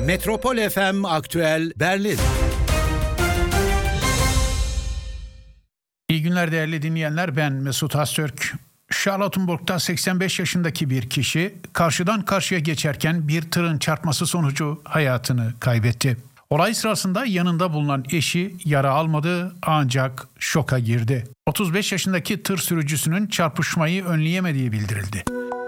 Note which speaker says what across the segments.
Speaker 1: Metropol FM Aktüel Berlin.
Speaker 2: İyi günler değerli dinleyenler, ben Mesut Öztürk. Charlottenburg'da 85 yaşındaki bir kişi karşıdan karşıya geçerken bir tırın çarpması sonucu hayatını kaybetti. Olay sırasında yanında bulunan eşi yara almadı ancak şoka girdi. 35 yaşındaki tır sürücüsünün çarpışmayı önleyemediği bildirildi.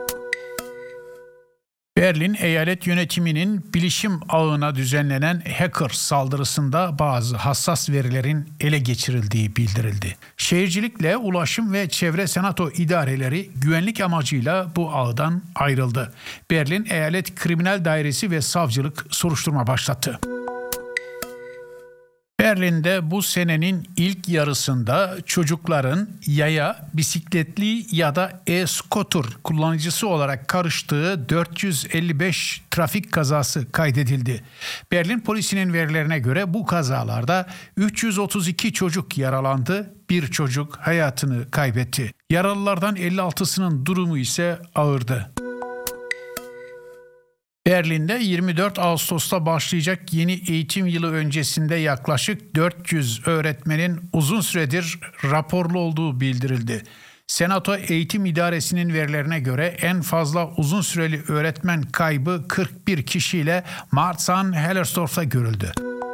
Speaker 2: Berlin eyalet yönetiminin bilişim ağına düzenlenen hacker saldırısında bazı hassas verilerin ele geçirildiği bildirildi. Şehircilikle Ulaşım ve Çevre Senato idareleri güvenlik amacıyla bu ağdan ayrıldı. Berlin Eyalet Kriminal Dairesi ve Savcılık soruşturma başlattı. Berlin'de bu senenin ilk yarısında çocukların yaya, bisikletli ya da e-scooter kullanıcısı olarak karıştığı 455 trafik kazası kaydedildi. Berlin polisinin verilerine göre bu kazalarda 332 çocuk yaralandı, bir çocuk hayatını kaybetti. Yaralılardan 56'sının durumu ise ağırdı. Berlin'de 24 Ağustos'ta başlayacak yeni eğitim yılı öncesinde yaklaşık 400 öğretmenin uzun süredir raporlu olduğu bildirildi. Senato Eğitim İdaresi'nin verilerine göre en fazla uzun süreli öğretmen kaybı 41 kişiyle Marzahn-Hellersdorf'ta görüldü.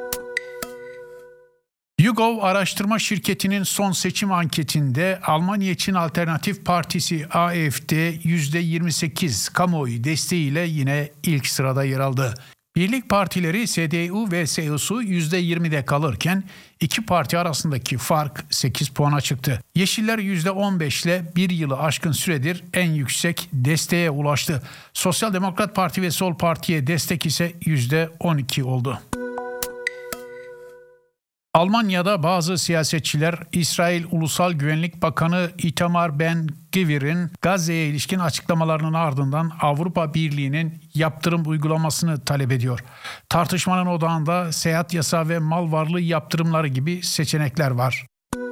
Speaker 2: YouGov araştırma şirketinin son seçim anketinde Almanya için Alternatif Partisi AfD %28 kamuoyu desteğiyle yine ilk sırada yer aldı. Birlik partileri CDU ve CSU %20'de kalırken iki parti arasındaki fark 8 puana çıktı. Yeşiller %15 ile bir yılı aşkın süredir en yüksek desteğe ulaştı. Sosyal Demokrat Parti ve Sol Parti'ye destek ise %12 oldu. Almanya'da bazı siyasetçiler İsrail Ulusal Güvenlik Bakanı Itamar Ben-Gvir'in Gazze'ye ilişkin açıklamalarının ardından Avrupa Birliği'nin yaptırım uygulamasını talep ediyor. Tartışmanın odağında seyahat yasağı ve mal varlığı yaptırımları gibi seçenekler var.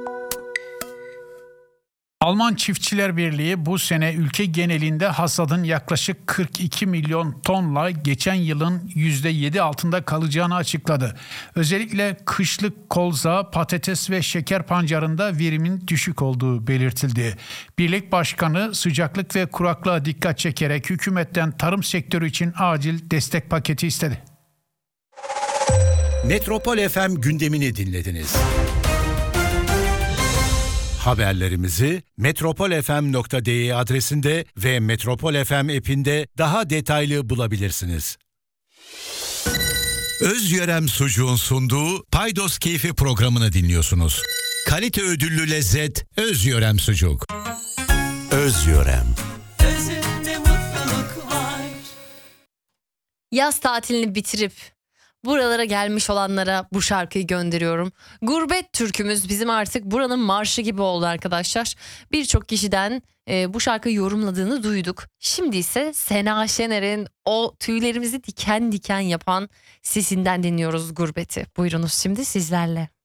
Speaker 2: Alman Çiftçiler Birliği bu sene ülke genelinde hasadın yaklaşık 42 milyon tonla geçen yılın %7 altında kalacağını açıkladı. Özellikle kışlık kolza, patates ve şeker pancarında verimin düşük olduğu belirtildi. Birlik Başkanı sıcaklık ve kuraklığa dikkat çekerek hükümetten tarım sektörü için acil destek paketi istedi.
Speaker 1: Metropol FM gündemini dinlediniz. Haberlerimizi metropolfm.de adresinde ve Metropol FM app'inde daha detaylı bulabilirsiniz. Özyörem Sucuğun sunduğu Paydos Keyfi programını dinliyorsunuz. Kalite ödüllü lezzet Özyörem Sucuk. Özyörem.
Speaker 3: Özünde mutluluk var.
Speaker 4: Yaz tatilini bitirip buralara gelmiş olanlara bu şarkıyı gönderiyorum. Gurbet türkümüz bizim artık buranın marşı gibi oldu arkadaşlar. Birçok kişiden bu şarkıyı yorumladığını duyduk. Şimdi ise Sena Şener'in o tüylerimizi diken diken yapan sesinden dinliyoruz Gurbet'i. Buyurunuz şimdi sizlerle.